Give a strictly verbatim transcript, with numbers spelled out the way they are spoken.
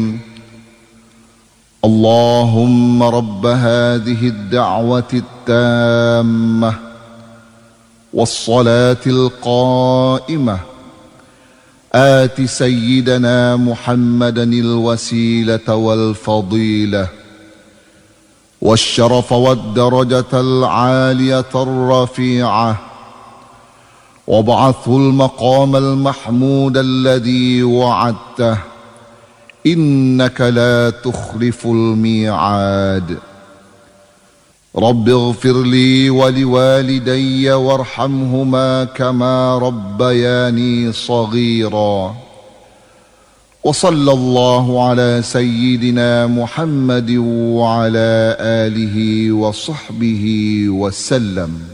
اللهم رب هذه الدعوة التامة والصلاة القائمة آت سيدنا محمدا الوسيلة والفضيلة والشرف والدرجة العالية الرفيعة وابعثه المقام المحمود الذي وعدته إنك لا تخلف الميعاد. رب اغفر لي ولوالدي وارحمهما كما ربياني صغيرا. وصلى الله على سيدنا محمد وعلى آله وصحبه وسلم.